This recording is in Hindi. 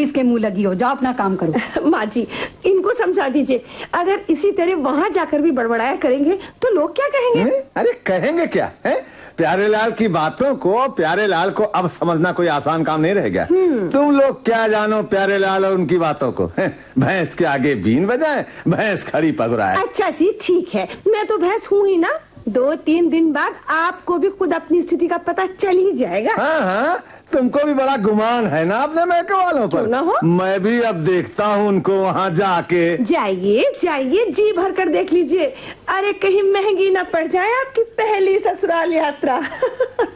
इसके मुंह लगी हो, जाओ अपना काम करो। माँ जी, इनको समझा दीजिए, अगर इसी तरह वहाँ जाकर भी बड़बड़ाया करेंगे तो लोग क्या कहेंगे? अरे कहेंगे क्या है? प्यारेलाल की बातों को, प्यारेलाल को अब समझना कोई आसान काम नहीं रह गया। तुम लोग क्या जानो प्यारेलाल और उनकी बातों को। भैंस के आगे बीन बजाए, भैंस खड़ी पगुराए। अच्छा जी, ठीक है, मैं तो भैंस हूँ ही ना। 2-3 दिन बाद आपको भी खुद अपनी स्थिति का पता चल ही जाएगा। हाँ हाँ, तुमको भी बड़ा गुमान है ना अपने मैके वालों पर। ना हो? मैं भी अब देखता हूँ उनको वहाँ जाके। जाइए जाइए, जी भर कर देख लीजिए। अरे कहीं महंगी ना पड़ जाए आपकी पहली ससुराल यात्रा।